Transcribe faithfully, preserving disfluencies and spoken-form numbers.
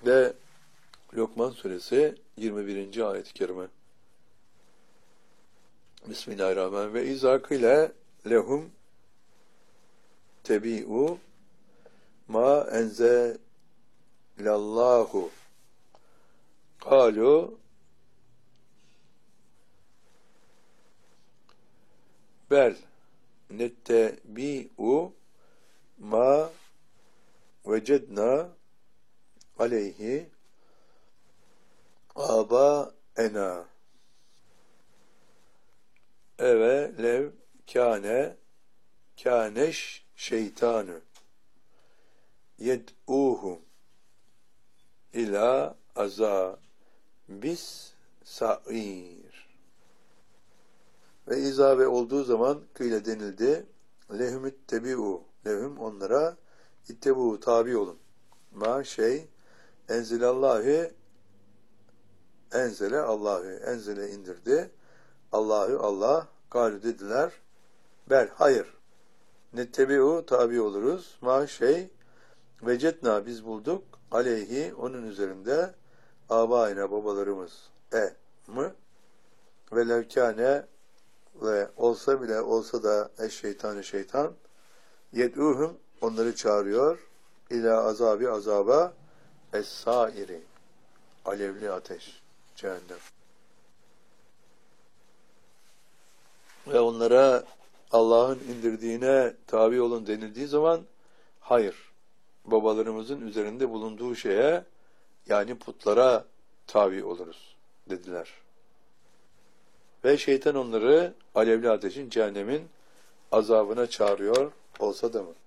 Ve Lokman suresi yirmi birinci ayet-i kerime. Bismillahirrahmanirrahim. Ve izâkile lehum tebi'u ma enzelallahu kalu bel nettebi'u ma vecedna aleyhi âbâena eve lev kâne kâneş şeytanü yed'ûhum ilâ azâbis sa'îr. Ve izabe olduğu zaman kıyle denildi. Lehum ittebi'u. Lehum onlara ittebu tabi olun. Ma şey enzilallahi enzele Allahü. Enzele indirdi. Allahü Allah. Galu dediler. Bel hayır. Nettebi'u tabi oluruz. Ma şey vecetna biz bulduk. Aleyhi onun üzerinde âbâine babalarımız e mı ve levkâne ve olsa bile olsa da eşşeytanı şeytan yed'ûhum onları çağırıyor ila azabi azaba es-sâiri alevli ateş cehennem ve onlara Allah'ın indirdiğine tabi olun denildiği zaman hayır babalarımızın üzerinde bulunduğu şeye yani putlara tabi oluruz dediler. Ve şeytan onları alevli ateşin cehennemin azabına çağırıyor olsa da mı?